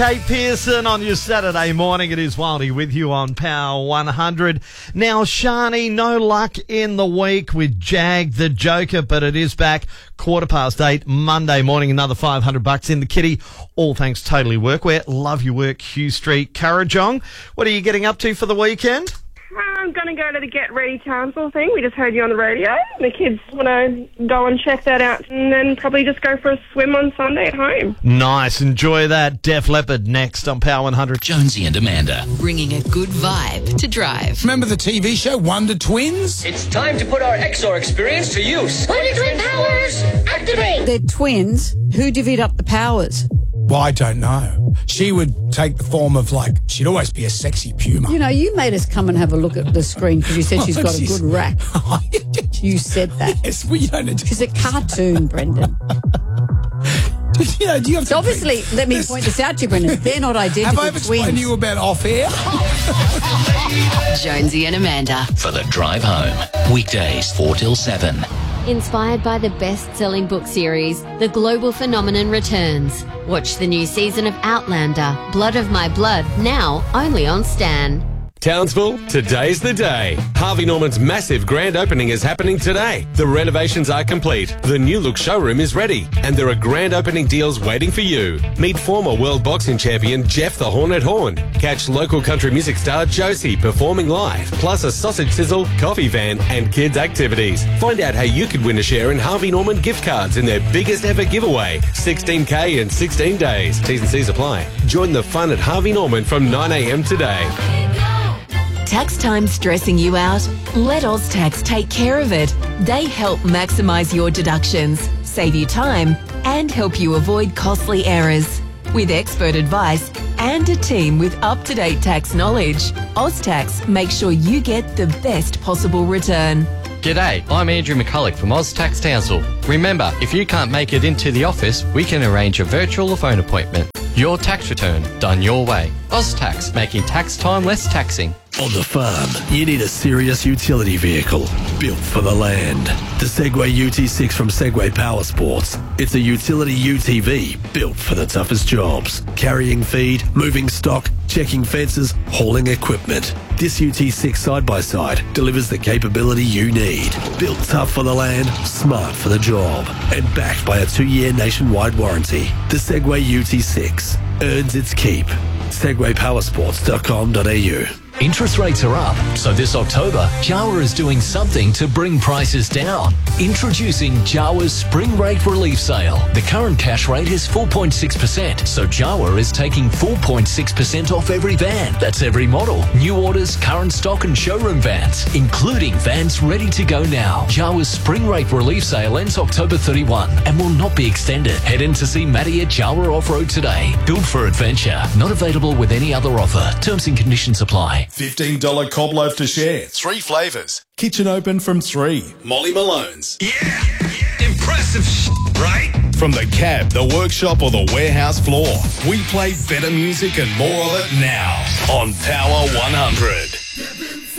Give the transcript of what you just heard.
Kate Pearson on your Saturday morning. It is Wildy with you on Power 100. Now, Shani, no luck in the week with Jag the Joker, but it is back 8:15 Monday morning. Another $500 in the kitty. All thanks Totally Workwear. Love your work, Hugh Street, Currajong. What are you getting up to for the weekend? I'm going to go to the Get Ready Townsville thing. We just heard you on the radio. The kids want to go and check that out and then probably just go for a swim on Sunday at home. Nice. Enjoy that. Def Leppard next on Power 100. Jonesy and Amanda. Bringing a good vibe to drive. Remember the TV show Wonder Twins? It's time to put our XR experience to use. Wonder Twin powers, activate! They're twins. Who divvied up the powers? Well, I don't know. She would take the form of, she'd always be a sexy puma. You know, you made us come and have a look at the screen because you said she's got a good rack. You said that. Yes, well, you don't know. She's a cartoon, Brendan. You know, do you have to Obviously, let me point this out to you, Brendan. They're not identical Have I ever explained twins. to you about off-air? Jonesy and Amanda. For the drive home. Weekdays 4 till 7. Inspired by the best-selling book series, The Global Phenomenon returns. Watch the new season of Outlander, Blood of My Blood, now only on Stan. Townsville, today's the day. Harvey Norman's massive grand opening is happening today. The renovations are complete, the new look showroom is ready, and there are grand opening deals waiting for you. Meet former world boxing champion Jeff the Hornet Horn. Catch local country music star Josie performing live, plus a sausage sizzle, coffee van, and kids' activities. Find out how you could win a share in Harvey Norman gift cards in their biggest ever giveaway, 16K in 16 days. T's and C's apply. Join the fun at Harvey Norman from 9 a.m. today. Tax time stressing you out? Let OzTax take care of it. They help maximise your deductions, save you time, and help you avoid costly errors. With expert advice and a team with up-to-date tax knowledge, OzTax makes sure you get the best possible return. G'day, I'm Andrew McCulloch from OzTax Townsville. Remember, if you can't make it into the office, we can arrange a virtual or phone appointment. Your tax return done your way. OzTax, making tax time less taxing. On the farm, you need a serious utility vehicle built for the land. The Segway UT6 from Segway Power Sports. It's a utility UTV built for the toughest jobs. Carrying feed, moving stock, checking fences, hauling equipment. This UT6 side-by-side delivers the capability you need. Built tough for the land, smart for the job. And backed by a 2-year nationwide warranty. The Segway UT6 earns its keep. SegwayPowersports.com.au. Interest rates are up, so this October, Jawa is doing something to bring prices down. Introducing Jawa's Spring Rate Relief Sale. The current cash rate is 4.6%, so Jawa is taking 4.6% off every van. That's every model. New orders, current stock and showroom vans, including vans ready to go now. Jawa's Spring Rate Relief Sale ends October 31 and will not be extended. Head in to see Matty at Jawa Off-Road today. Built for adventure. Not available with any other offer. Terms and conditions apply. $15 cob loaf to share. 3 flavours. Kitchen open from 3. Molly Malone's. Yeah. Impressive right? From the cab, the workshop or the warehouse floor. We play better music and more of it now on Power 100.